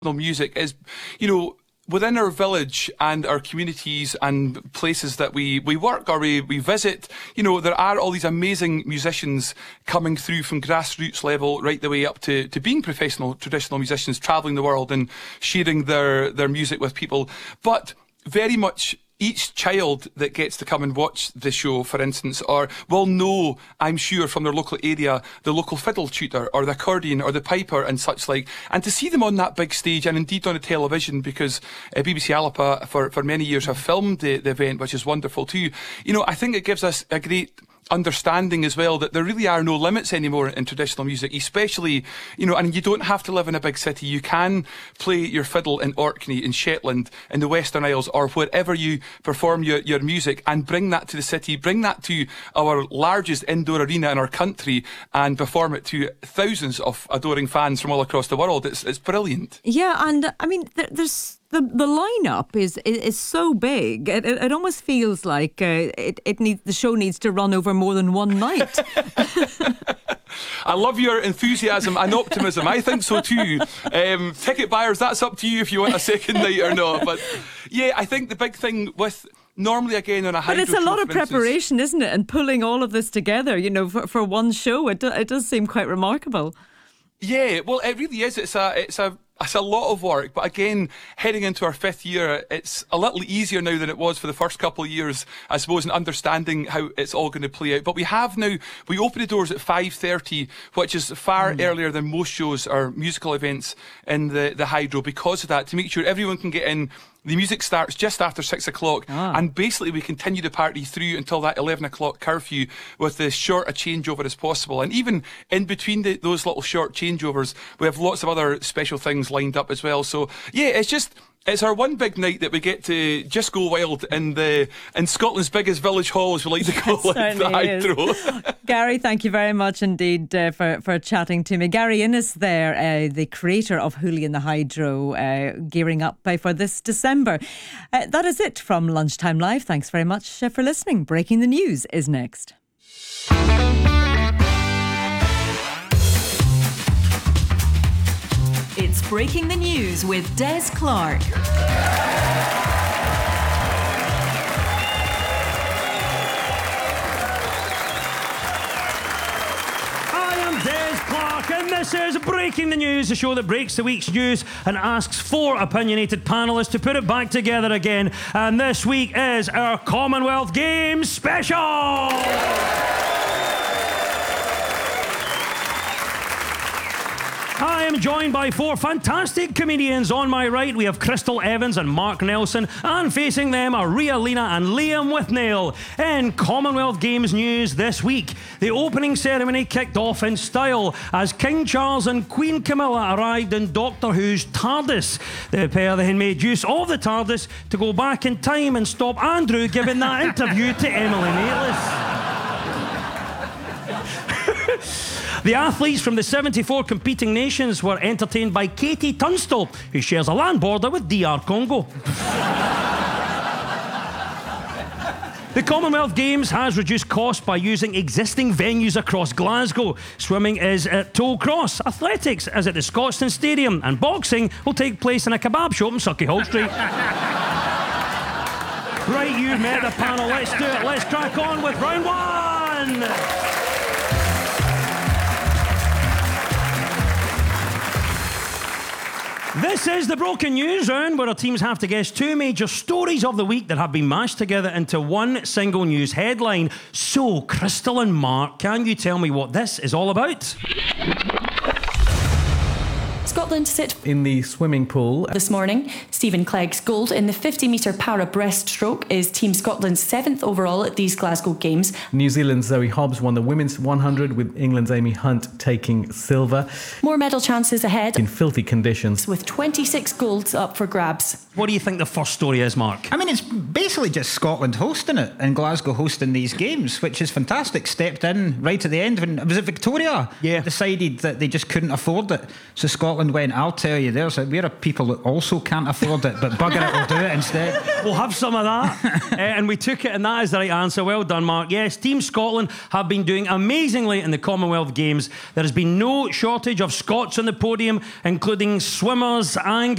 music is, you know, within our village and our communities and places that we work or we visit, you know, there are all these amazing musicians coming through from grassroots level right the way up to being professional traditional musicians, travelling the world and sharing their music with people. But very much each child that gets to come and watch the show, for instance, or will know, I'm sure, from their local area, the local fiddle tutor or the accordion or the piper and such like. And to see them on that big stage and indeed on the television, because BBC Alapa for many years have filmed the event, which is wonderful too. You know, I think it gives us a great understanding as well that there really are no limits anymore in traditional music, especially, you know, and you don't have to live in a big city. You can play your fiddle in Orkney, in Shetland, in the Western Isles, or wherever you perform your music, and bring that to the city, bring that to our largest indoor arena in our country and perform it to thousands of adoring fans from all across the world. It's brilliant. Yeah, and I mean, there's the lineup is so big. It almost feels like the show needs to run over more than one night. I love your enthusiasm and optimism. I think so too. Ticket buyers, that's up to you if you want a second night or not. But yeah, I think the big thing with normally again on a hydro, but it's a lot of preparation, isn't it? And pulling all of this together, you know, for one show, it does seem quite remarkable. Yeah, well, it really is. It's a lot of work, but again, heading into our 5th year, it's a little easier now than it was for the first couple of years, I suppose, in understanding how it's all going to play out. But we open the doors at 5:30, which is far earlier than most shows or musical events in the Hydro, because of that, to make sure everyone can get in. The music starts just after 6 o'clock, and basically we continue the party through until that 11 o'clock curfew with as short a changeover as possible. And even in between those little short changeovers, we have lots of other special things lined up as well. So yeah, it's our one big night that we get to just go wild in Scotland's biggest village hall, as we like to call it, the Hydro. Gary, thank you very much indeed for chatting to me. Gary Innes there, the creator of Hoolie and the Hydro, gearing up for this December. That is it from Lunchtime Live. Thanks very much for listening. Breaking the News is next. It's Breaking the News with Des Clark. I am Des Clark, and this is Breaking the News, the show that breaks the week's news and asks 4 opinionated panellists to put it back together again. And this week is our Commonwealth Games special! I am joined by 4 fantastic comedians. On my right, we have Crystal Evans and Mark Nelson, and facing them are Ria Lina and Liam Withnail. In Commonwealth Games news this week, the opening ceremony kicked off in style as King Charles and Queen Camilla arrived in Doctor Who's TARDIS. The pair then made use of the TARDIS to go back in time and stop Andrew giving that interview to Emily Maitlis. The athletes from the 74 competing nations were entertained by Katie Tunstall, who shares a land border with DR Congo. The Commonwealth Games has reduced costs by using existing venues across Glasgow. Swimming is at Toll Cross, athletics is at the Scotstoun Stadium, and boxing will take place in a kebab shop in Sauchiehall Street. Right, you've met the panel. Let's do it. Let's crack on with round 1. This is the Broken News round, where our teams have to guess 2 major stories of the week that have been mashed together into one single news headline. So, Crystal and Mark, can you tell me what this is all about? Scotland sit in the swimming pool this morning. Stephen Clegg's gold in the 50-metre para breaststroke is Team Scotland's 7th overall at these Glasgow Games. New Zealand's Zoe Hobbs won the women's 100, with England's Amy Hunt taking silver. More medal chances ahead in filthy conditions, with 26 golds up for grabs. What do you think the first story is, Mark? I mean, it's basically just Scotland hosting it and Glasgow hosting these games, which is fantastic. Stepped in right at the end. Was it Victoria? Yeah. Decided that they just couldn't afford it. So Scotland went, I'll tell you, we're a people that also can't afford it, but bugger it, we'll do it instead. We'll have some of that. And we took it, and that is the right answer. Well done, Mark. Yes, Team Scotland have been doing amazingly in the Commonwealth Games. There has been no shortage of Scots on the podium, including swimmers and